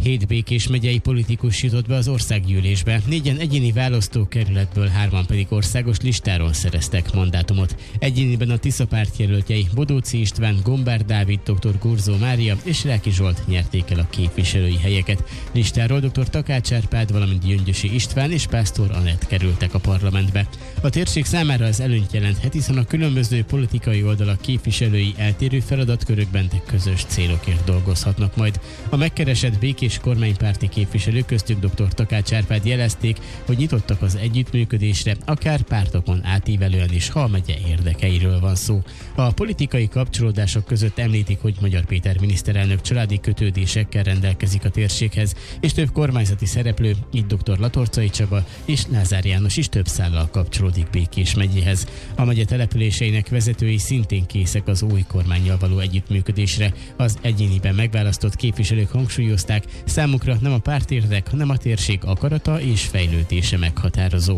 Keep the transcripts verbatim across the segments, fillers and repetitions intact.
Hét Békés megyei politikus jutott be az országgyűlésbe, négyen egyéni választókerületből, hárman pedig országos listáról szereztek mandátumot. Egyéniben a Tisza párt jelöltjei Bodóczy István, Gombár Dávid, dr. Gurzó Mária és Ráki Zsolt nyerték el a képviselői helyeket. Listáról dr. Takács Árpád, valamint Gyöngyösi István és Pásztor Anett kerültek a parlamentbe. A térség számára az előnyt jelenthet, hiszen a különböző politikai oldalak képviselői eltérő feladatkörökben, de közös célokért dolgozhatnak majd. A megkeresett békés kormánypárti képviselők, köztük dr. Takács Árpád jelezték, hogy nyitottak az együttműködésre, akár pártokon átívelően is, ha a megye érdekeiről van szó. A politikai kapcsolódások között említik, hogy Magyar Péter miniszterelnök családi kötődésekkel rendelkezik a térséghez, és több kormányzati szereplő, így dr. Latorcai Csaba és Lázár János is több szállal kapcsolódik Békés megyéhez. A megye településeinek vezetői szintén készek az új kormánnyal való együttműködésre. Az egyéniben megválasztott képviselők hangsúlyozták, számukra nem a pártérdek, hanem a térség akarata és fejlődése meghatározó.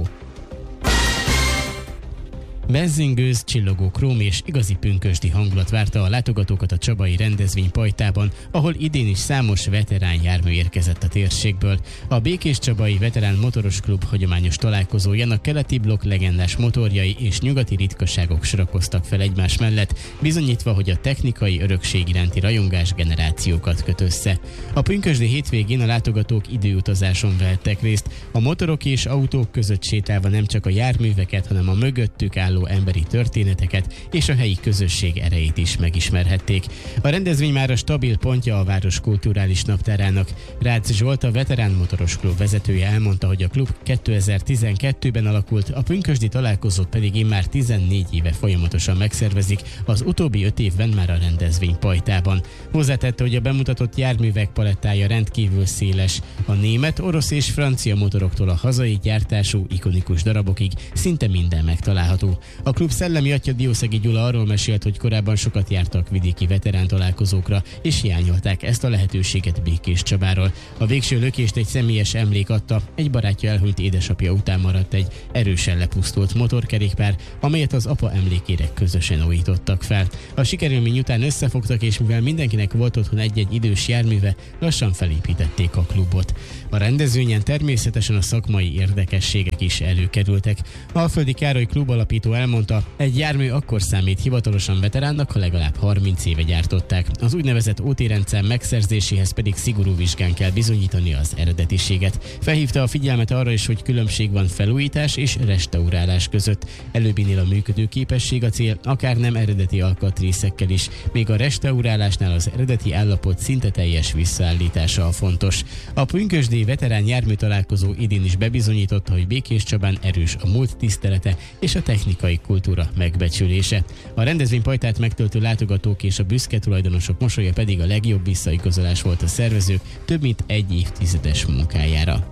Benzingőz, csillogó króm és igazi pünkösdi hangulat várta a látogatókat a csabai rendezvény pajtában, ahol idén is számos veterán jármű érkezett a térségből. A Békés Csabai Veterán Motoros Klub hagyományos találkozóján a keleti blokk legendás motorjai és nyugati ritkaságok sorakoztak fel egymás mellett, bizonyítva, hogy a technikai örökség iránti rajongás generációkat köt össze. A pünkösdi hétvégén a látogatók időutazáson vehettek részt, a motorok és autók között sétálva nem csak a járműveket, hanem a mögöttük álló emberi történeteket és a helyi közösség erejét is megismerhették. A rendezvény már a stabil pontja a város kulturális naptárának. Rácz Zsolt, a Veterán Motoros Klub vezetője elmondta, hogy a klub kétezer-tizenkettőben alakult, a pünkösdi találkozót pedig immár tizennégy éve folyamatosan megszervezik, az utóbbi öt évben már a rendezvény pajtában. Hozzátette, hogy a bemutatott járművek palettája rendkívül széles. A német, orosz és francia motoroktól a hazai gyártású ikonikus darabokig szinte minden megtalálható. A klub szellemi atya Diószegi Gyula arról mesélt, hogy korábban sokat jártak vidéki veterán találkozókra, és hiányolták ezt a lehetőséget Békés Csabáról. A végső lökést egy személyes emlék adta, egy barátja elhunyt édesapja után maradt egy erősen lepusztult motorkerékpár, amelyet az apa emlékére közösen újítottak fel. A sikerélmény után összefogtak, és mivel mindenkinek volt otthon egy-egy idős járműve, lassan felépítették a klubot. A rendezvényen természetesen a szakmai érdekességek is előkerültek. A Alföldi Károly klub alapító elmondta, egy jármű akkor számít hivatalosan veteránnak, ha legalább harminc éve gyártották. Az úgynevezett ó té rendszám megszerzéséhez pedig szigorú vizsgán kell bizonyítani az eredetiséget. Felhívta a figyelmet arra is, hogy különbség van felújítás és restaurálás között. Előbbinél a működő képesség a cél, akár nem eredeti alkatrészekkel is, még a restaurálásnál az eredeti állapot szinte teljes visszaállítása a fontos. A pünkösdi veterán jármű találkozó idén is bebizonyította, hogy Békés Csabán erős a múlt tisztelete és a technikai kultúra megbecsülése. A rendezvény pajtát megtöltő látogatók és a büszke tulajdonosok mosolya pedig a legjobb visszaigazolás volt a szervezők több mint egy évtizedes munkájára.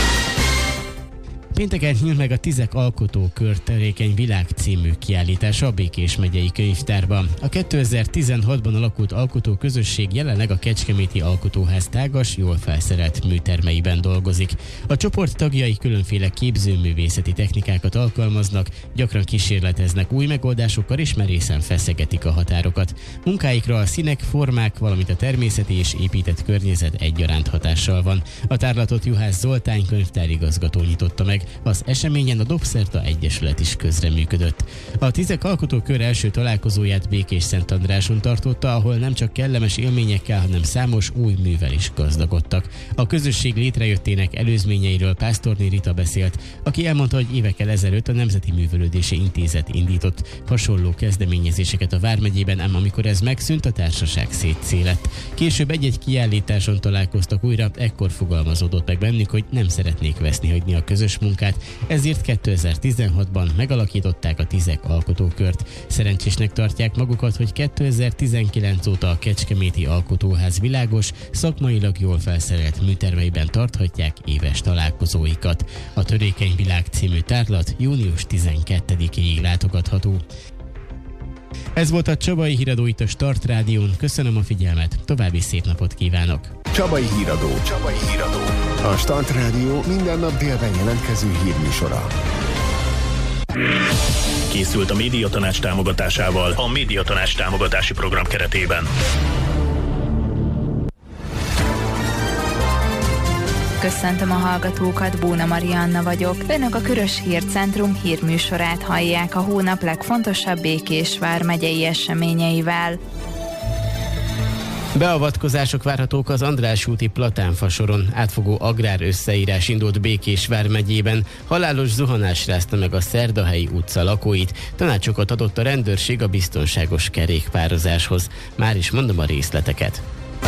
Pénteken nyílt meg a Tizek Alkotókör tevékeny világ című kiállítása a Békés megyei könyvtárban. A kétezer-tizenhatban alakult alkotóközösség jelenleg a Kecskeméti Alkotóház tágas, jól felszerelt műtermeiben dolgozik. A csoport tagjai különféle képzőművészeti technikákat alkalmaznak, gyakran kísérleteznek új megoldásokkal és merészen feszegetik a határokat. Munkáikra a színek, formák, valamint a természeti és épített környezet egyaránt hatással van. A tárlatot Juhász Zoltán könyvtárigazgató nyitotta meg. Az eseményen a Dobszerta Egyesület is közreműködött. A Tizek Alkotókör első találkozóját Békés-Szentandráson tartotta, ahol nem csak kellemes élményekkel, hanem számos új művel is gazdagodtak. A közösség létrejöttének előzményeiről Pásztorné Rita beszélt, aki elmondta, hogy évekkel ezelőtt a Nemzeti Művelődési Intézet indított hasonló kezdeményezéseket a vármegyében, ám amikor ez megszűnt, a társaság szétszélett. Később egy-egy kiállításon találkoztak újra, ekkor fogalmazódott meg bennük, hogy nem szeretnék vesznihagyni a közös munkát, ezért kétezer-tizenhatban megalakították a Tizek Alkotókört. Szerencsésnek tartják magukat, hogy kétezer-tizenkilenc óta a Kecskeméti Alkotóház világos, szakmailag jól felszerelt műtermeiben tarthatják éves találkozóikat. A Törékeny Világ című tárlat június tizenkettedikéig látogatható. Ez volt a Csabai Híradó itt a Start Rádión. Köszönöm a figyelmet, további szép napot kívánok! Csabai Híradó. Csabai Híradó. A Start Rádió minden nap délben jelentkező hírműsora. Készült a Médiatanács támogatásával a Médiatanács támogatási program keretében. Köszöntöm a hallgatókat, Bóna Marianna vagyok. Önök a Körös Hírcentrum hírműsorát hallják a hónap legfontosabb Békés vármegyei eseményeivel. Beavatkozások várhatók az András úti platánfasoron. Átfogó agrár összeírás indult Békés vármegyében. Halálos zuhanás rázta meg a Szerdahelyi utca lakóit. Tanácsokat adott a rendőrség a biztonságos kerékpározáshoz. Már is mondom a részleteket.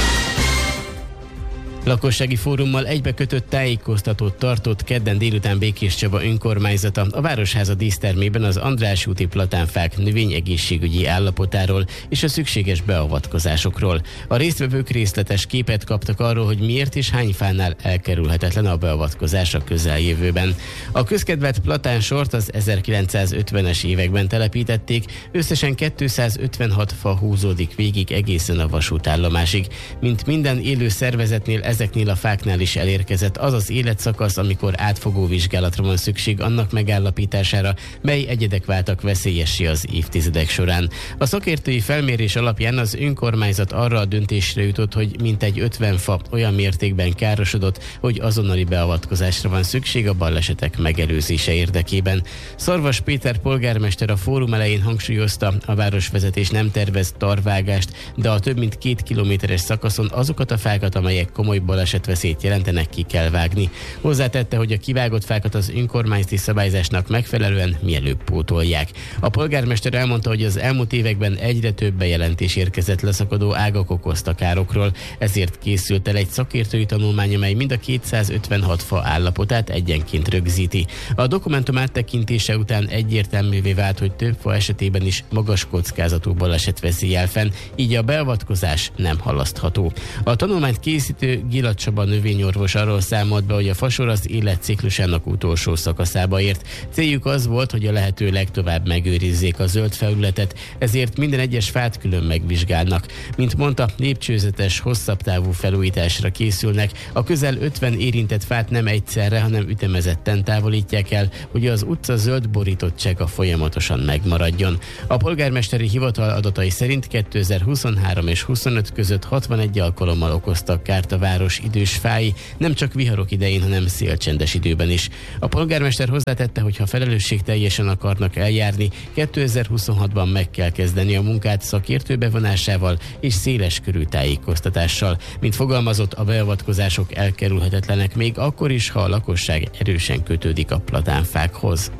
Lakossági fórummal egybekötött tájékoztatót tartott kedden délután Békéscsaba önkormányzata a Városháza dísztermében az András úti platánfák növényegészségügyi állapotáról és a szükséges beavatkozásokról. A résztvevők részletes képet kaptak arról, hogy miért és hány fánál elkerülhetetlen a beavatkozás a közeljövőben. A közkedvelt platánsort az ezerkilencszázötvenes években telepítették, összesen kétszázötvenhat fa húzódik végig egészen a vasútállomásig. Mint minden élő szervezetnél, ezeknél a fáknál is elérkezett az az életszakasz, amikor átfogó vizsgálatra van szükség annak megállapítására, mely egyedek váltak veszélyessé az évtizedek során. A szakértői felmérés alapján az önkormányzat arra a döntésre jutott, hogy mintegy ötven fa olyan mértékben károsodott, hogy azonnali beavatkozásra van szükség a balesetek megelőzése érdekében. Szarvas Péter polgármester a fórum elején hangsúlyozta, a városvezetés nem tervez tarvágást, de a több mint két kilométeres szakaszon azokat a fákat, amelyek komoly balesetveszélyt jelentenek, ki kell vágni. Hozzátette, hogy a kivágott fákat az önkormányzati szabályzásnak megfelelően mielőbb pótolják. A polgármester elmondta, hogy az elmúlt években egyre több bejelentés érkezett leszakadó ágak okozta károkról, ezért készült el egy szakértői tanulmány, amely mind a kétszázötvenhat fa állapotát egyenként rögzíti. A dokumentum áttekintése után egyértelművé vált, hogy több fa esetében is magas kockázatú balesetveszély áll fenn, így a beavatkozás nem halasztható. A tanulmányt készítő Gilat Csaba növényorvos arról számolt be, hogy a fasor az életciklusának utolsó szakaszába ért. Céljuk az volt, hogy a lehető legtovább megőrizzék a zöld felületet, ezért minden egyes fát külön megvizsgálnak. Mint mondta, lépcsőzetes, hosszabb távú felújításra készülnek. A közel ötven érintett fát nem egyszerre, hanem ütemezetten távolítják el, hogy az utca zöld borítottsága folyamatosan megmaradjon. A polgármesteri hivatal adatai szerint kétezer-huszonhárom és huszonöt között hatvanegy alkalommal okoztak kárt a város idős fái, nem csak viharok idején, hanem szélcsendes időben is. A polgármester hozzátette, hogy ha felelősségteljesen akarnak eljárni, kétezer-huszonhatban meg kell kezdeni a munkát szakértő bevonásával és széles körű tájékoztatással. Mint fogalmazott, a beavatkozások elkerülhetetlenek még akkor is, ha a lakosság erősen kötődik a platánfákhoz.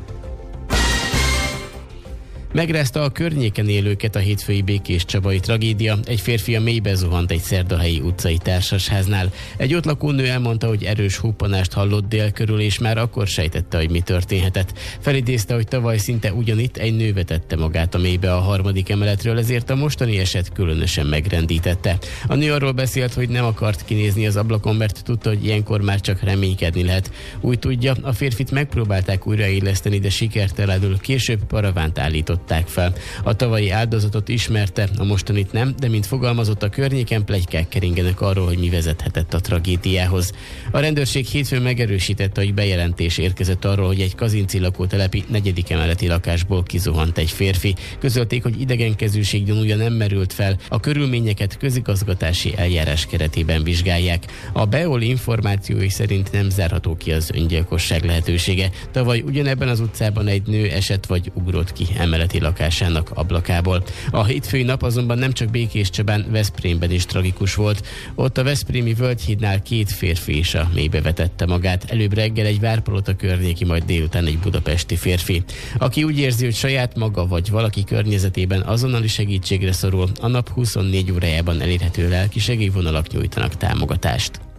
Megrázta a környéken élőket a hétfői békéscsabai tragédia. Egy férfi a mélybe zuhant egy Szerdahelyi utcai társasháznál. Egy ott lakó nő elmondta, hogy erős huppanást hallott dél körül, és már akkor sejtette, hogy mi történhetett. Felidézte, hogy tavaly szinte ugyanitt egy nő vetette magát a mélybe a harmadik emeletről, ezért a mostani eset különösen megrendítette. A nő arról beszélt, hogy nem akart kinézni az ablakon, mert tudta, hogy ilyenkor már csak reménykedni lehet. Úgy tudja, a férfit megpróbálták újraéleszteni, de sikertelenül, később paravánt állított fel. A tavalyi áldozatot ismerte, a mostanit nem, de mint fogalmazott, a környéken pletykák keringenek arról, hogy mi vezethetett a tragédiához. A rendőrség hétfőn megerősítette, hogy bejelentés érkezett arról, hogy egy kazinci lakótelepi negyedik emeleti lakásból kizuhant egy férfi. Közölték, hogy idegenkezűség gyanúja nem merült fel, a körülményeket közigazgatási eljárás keretében vizsgálják. A bé e o el információi szerint nem zárható ki az öngyilkosság lehetősége. Tavaly ugyanebben az utcában egy nő esett vagy ugrott ki emeleti lakásának ablakából. A hétfői nap azonban nem csak Békéscsabán, Veszprémben is tragikus volt. Ott a veszprémi Völgyhídnál két férfi is a mélybe vetette magát. Előbb reggel egy Várpalota környéki, majd délután egy budapesti férfi. Aki úgy érzi, hogy saját maga vagy valaki környezetében azonnali segítségre szorul, a nap huszonnégy órájában elérhető lelki segélyvonalak nyújtanak támogatást.